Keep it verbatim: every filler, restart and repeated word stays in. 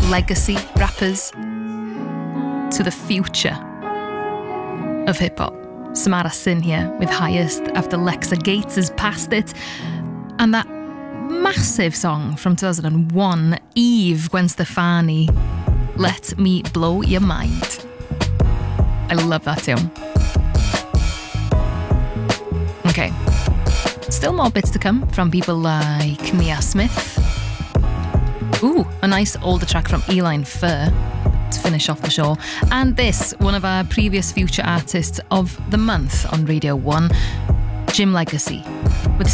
legacy rappers to the future of hip-hop. Samara Sin here with Highest after Lexa Gates has passed it. And that massive song from two thousand one, Eve, Gwen Stefani, Let Me Blow Your Mind. I love that tune. Okay. Still more bits to come from people like Mia Smith. Ooh, a nice older track from Eline Fur to finish off the show. And this, one of our previous Future Artists of the Month on Radio one, Jim Legacy, with